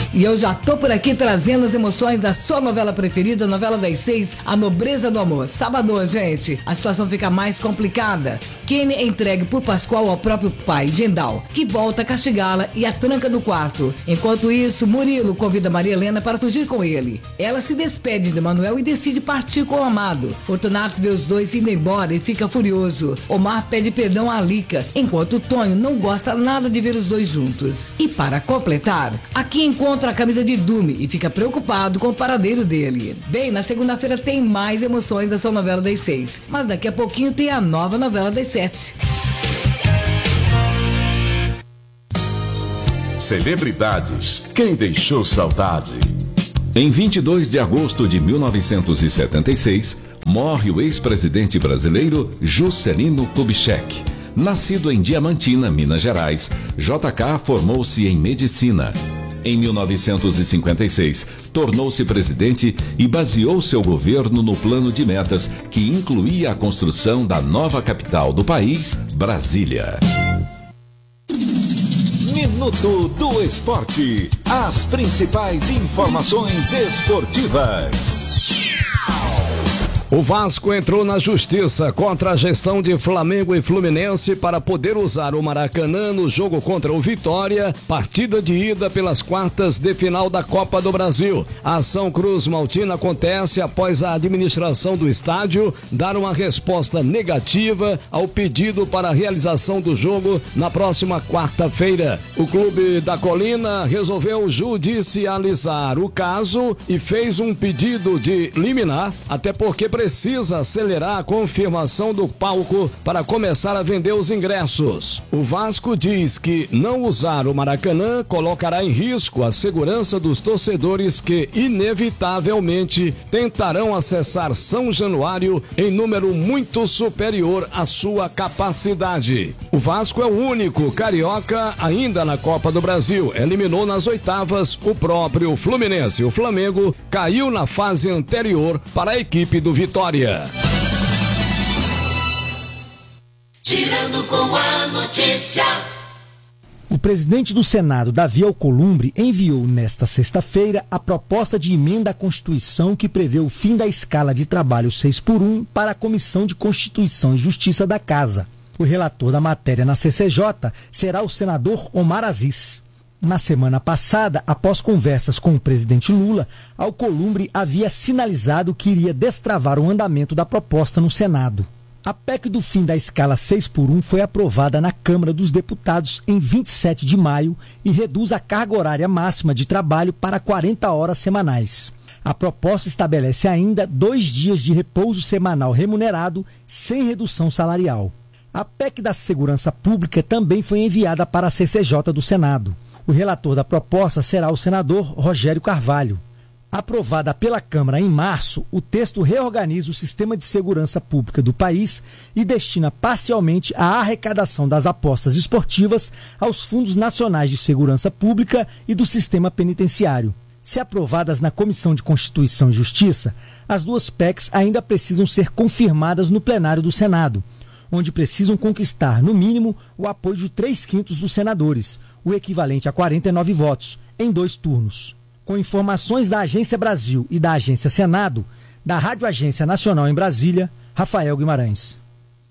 E eu já tô por aqui trazendo as emoções da sua novela preferida, novela das 6, A Nobreza do Amor. Sábado, gente, a situação fica mais complicada. Kenny é entregue por Pascoal ao próprio pai, Gendal, que volta a castigá-la e a tranca no quarto. Enquanto isso, Murilo convida Maria Helena para fugir com ele. Ela se despede de Manuel e decide partir com o amado. Fortunato vê os dois indo embora e fica furioso. Omar pede perdão a Alica, enquanto Tonho não gosta nada de ver os dois juntos. E para completar, aqui encontra a camisa de Dume e fica preocupado com o paradeiro dele. Bem, na segunda-feira tem mais emoções da sua novela das 6, mas daqui a pouquinho tem a nova novela das 7. Celebridades, quem deixou saudade? Em 22 de agosto de 1976, morre o ex-presidente brasileiro Juscelino Kubitschek. Nascido em Diamantina, Minas Gerais, JK formou-se em medicina. Em 1956, tornou-se presidente e baseou seu governo no plano de metas que incluía a construção da nova capital do país, Brasília. Minuto do Esporte. As principais informações esportivas. O Vasco entrou na justiça contra a gestão de Flamengo e Fluminense para poder usar o Maracanã no jogo contra o Vitória, partida de ida pelas quartas de final da Copa do Brasil. A ação Cruz Maltina acontece após a administração do estádio dar uma resposta negativa ao pedido para a realização do jogo na próxima quarta-feira. O Clube da Colina resolveu judicializar o caso e fez um pedido de liminar, até porque precisa acelerar a confirmação do palco para começar a vender os ingressos. O Vasco diz que não usar o Maracanã colocará em risco a segurança dos torcedores que, inevitavelmente, tentarão acessar São Januário em número muito superior à sua capacidade. O Vasco é o único carioca ainda na Copa do Brasil. Eliminou nas oitavas o próprio Fluminense. O Flamengo caiu na fase anterior para a equipe do Vitória. Tirando com a notícia. O presidente do Senado, Davi Alcolumbre, enviou nesta sexta-feira a proposta de emenda à Constituição que prevê o fim da escala de trabalho 6x1 para a Comissão de Constituição e Justiça da Casa. O relator da matéria na CCJ será o senador Omar Aziz. Na semana passada, após conversas com o presidente Lula, Alcolumbre havia sinalizado que iria destravar o andamento da proposta no Senado. A PEC do fim da escala 6x1 foi aprovada na Câmara dos Deputados em 27 de maio e reduz a carga horária máxima de trabalho para 40 horas semanais. A proposta estabelece ainda 2 dias de repouso semanal remunerado sem redução salarial. A PEC da Segurança Pública também foi enviada para a CCJ do Senado. O relator da proposta será o senador Rogério Carvalho. Aprovada pela Câmara em março, o texto reorganiza o sistema de segurança pública do país e destina parcialmente a arrecadação das apostas esportivas aos fundos nacionais de segurança pública e do sistema penitenciário. Se aprovadas na Comissão de Constituição e Justiça, as duas PECs ainda precisam ser confirmadas no plenário do Senado, onde precisam conquistar, no mínimo, o apoio de 3/5 dos senadores, o equivalente a 49 votos, em 2 turnos. Com informações da Agência Brasil e da Agência Senado, da Rádio Agência Nacional em Brasília, Rafael Guimarães.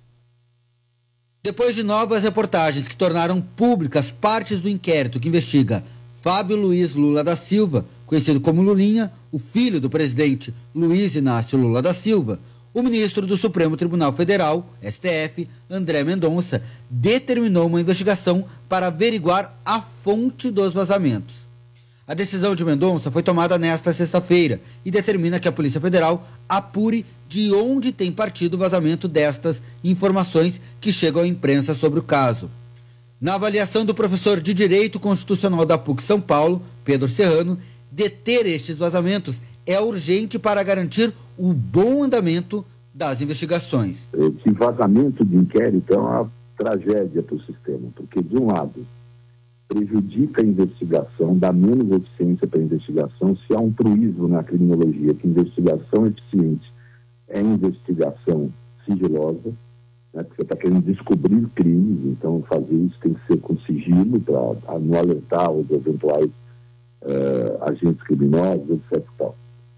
Depois de novas reportagens que tornaram públicas partes do inquérito que investiga Fábio Luiz Lula da Silva, conhecido como Lulinha, o filho do presidente Luiz Inácio Lula da Silva, o ministro do Supremo Tribunal Federal, STF, André Mendonça, determinou uma investigação para averiguar a fonte dos vazamentos. A decisão de Mendonça foi tomada nesta sexta-feira e determina que a Polícia Federal apure de onde tem partido o vazamento destas informações que chegam à imprensa sobre o caso. Na avaliação do professor de Direito Constitucional da PUC São Paulo, Pedro Serrano, deter estes vazamentos é urgente para garantir o bom andamento das investigações. Esse vazamento de inquérito é uma tragédia para o sistema, porque, de um lado, prejudica a investigação, dá menos eficiência para a investigação. Se há um truísmo na criminologia, que investigação eficiente é investigação sigilosa, né, porque você está querendo descobrir crimes, então fazer isso tem que ser com sigilo para não alertar os eventuais agentes criminosos, etc. Tal.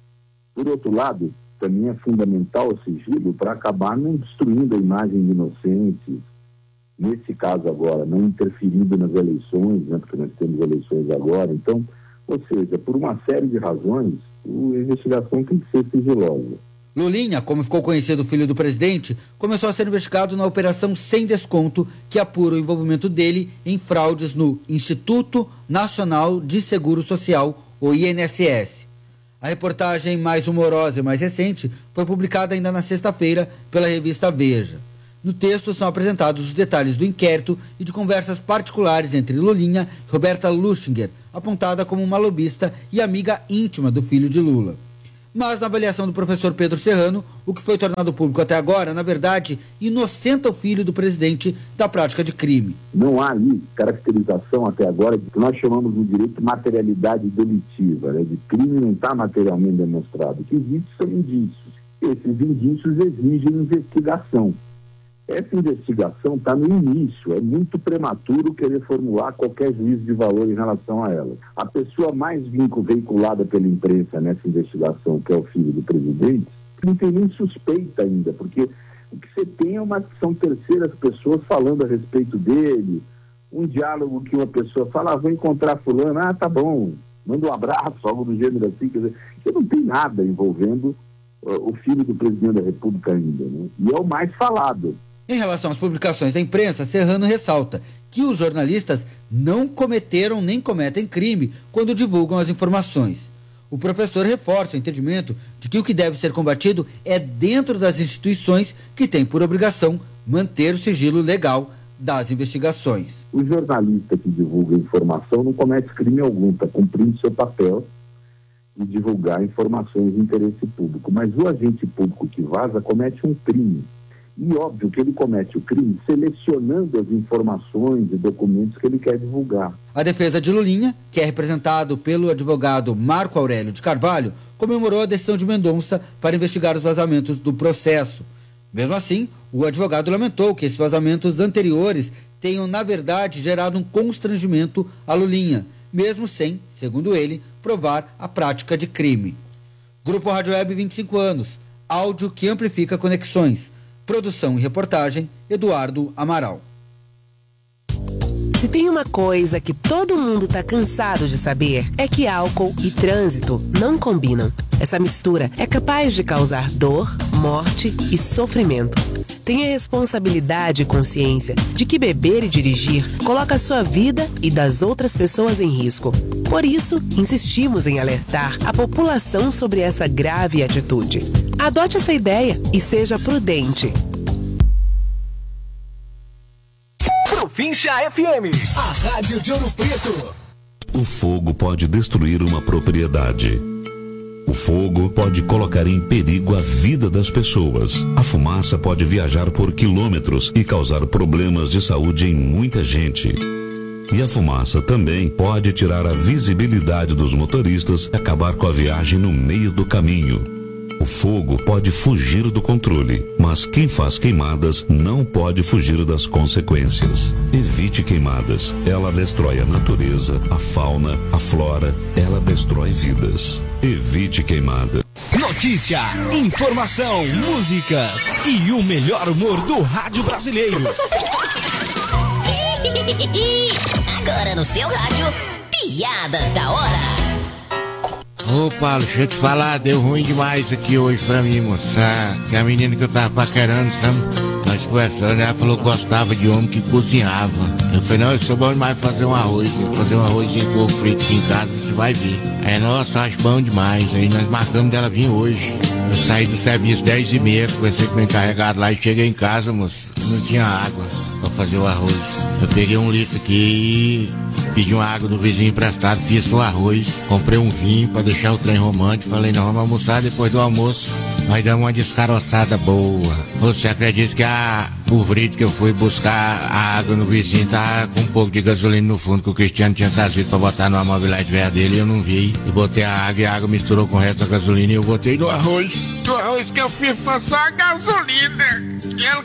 Por outro lado, também é fundamental o sigilo para acabar não destruindo a imagem de inocentes, nesse caso agora, não interferindo nas eleições, né, porque nós temos eleições agora. Então, ou seja, por uma série de razões, a investigação tem que ser sigilosa. Lulinha, como ficou conhecido o filho do presidente, começou a ser investigado na Operação Sem Desconto, que apura o envolvimento dele em fraudes no Instituto Nacional de Seguro Social, o INSS. A reportagem mais humorosa e mais recente foi publicada ainda na sexta-feira pela revista Veja. No texto são apresentados os detalhes do inquérito e de conversas particulares entre Lulinha e Roberta Lustinger, apontada como uma lobista e amiga íntima do filho de Lula. Mas, na avaliação do professor Pedro Serrano, o que foi tornado público até agora, na verdade, inocenta o filho do presidente da prática de crime. Não há aí caracterização até agora de que nós chamamos no direito materialidade delitiva, né? De crime não está materialmente demonstrado. O que existe são indícios. Esses indícios exigem investigação. Essa investigação está no início, é muito prematuro querer formular qualquer juízo de valor em relação a ela. A pessoa mais veiculada pela imprensa nessa investigação, que é o filho do presidente, não tem nem suspeita ainda, porque o que você tem são terceiras pessoas falando a respeito dele, um diálogo que uma pessoa fala, vou encontrar fulano, tá bom, manda um abraço, algo do gênero assim, quer dizer, que não tem nada envolvendo o filho do presidente da República ainda, né? E é o mais falado. Em relação às publicações da imprensa, Serrano ressalta que os jornalistas não cometeram nem cometem crime quando divulgam as informações. O professor reforça o entendimento de que o que deve ser combatido é dentro das instituições que têm por obrigação manter o sigilo legal das investigações. O jornalista que divulga informação não comete crime algum, está cumprindo seu papel de divulgar informações de interesse público. Mas o agente público que vaza comete um crime. E óbvio que ele comete o crime selecionando as informações e documentos que ele quer divulgar. A defesa de Lulinha, que é representado pelo advogado Marco Aurélio de Carvalho, comemorou a decisão de Mendonça para investigar os vazamentos do processo. Mesmo assim, o advogado lamentou que esses vazamentos anteriores tenham, na verdade, gerado um constrangimento a Lulinha, mesmo sem, segundo ele, provar a prática de crime. Grupo Rádio Web 25 anos, áudio que amplifica conexões. Produção e reportagem, Eduardo Amaral. Se tem uma coisa que todo mundo tá cansado de saber, é que álcool e trânsito não combinam. Essa mistura é capaz de causar dor, morte e sofrimento. Tenha responsabilidade e consciência de que beber e dirigir coloca a sua vida e das outras pessoas em risco. Por isso, insistimos em alertar a população sobre essa grave atitude. Adote essa ideia e seja prudente. Província FM, a rádio de Ouro Preto. O fogo pode destruir uma propriedade. O fogo pode colocar em perigo a vida das pessoas. A fumaça pode viajar por quilômetros e causar problemas de saúde em muita gente. E a fumaça também pode tirar a visibilidade dos motoristas e acabar com a viagem no meio do caminho. O fogo pode fugir do controle, mas quem faz queimadas não pode fugir das consequências. Evite queimadas. Ela destrói a natureza, a fauna, a flora. Ela destrói vidas. Evite queimada. Notícia, informação, músicas e o melhor humor do rádio brasileiro. Agora no seu rádio, piadas da hora. Ô Paulo, deixa eu te falar, deu ruim demais aqui hoje pra mim, moça. Que a menina que eu tava paquerando, sabe? Nós conversando, ela falou que gostava de homem que cozinhava. Eu falei, não, eu sou bom demais fazer um arroz. Fazer um arrozinho com ovo frito aqui em casa, você vai vir. Nossa, acho bom demais. Aí nós marcamos dela vir hoje. Eu saí do serviço 10h30, conversei com o meu encarregado lá e cheguei em casa, moça. Não tinha água pra fazer o arroz. Eu peguei 1 litro aqui, pedi uma água do vizinho emprestado, fiz o arroz, comprei um vinho pra deixar o trem romântico. Falei, não, vamos almoçar depois do almoço. Nós damos uma descaroçada boa. Você acredita que o vrito que eu fui buscar a água no vizinho tá com um pouco de gasolina no fundo, que o Cristiano tinha trazido pra botar numa mobilete verde dele e eu não vi. E botei a água e a água misturou com o resto da gasolina e eu botei no arroz. O arroz que eu fiz foi só a gasolina.